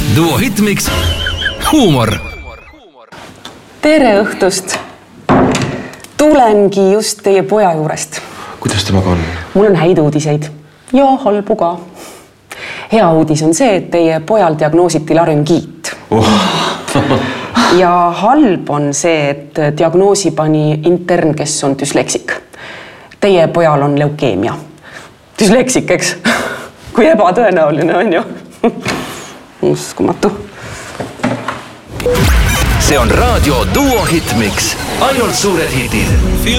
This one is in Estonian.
Duo Hitmix huumor. Tere õhtust. Tulengi just teie poja juurest. Kuidas temaga on? Mul on häid uudiseid ja halbu ka. Hea uudis on see, et teie pojal diagnoositi larüngiit. Ja halb on see, et diagnoosi pani intern, kes on düsleksik. Teie pojal on leukeemia. Düsleksik, eks? Kui ebatõenäoline on ju. Uskumatu. See on raadio Duo Hitmix. Ainult suured hitid.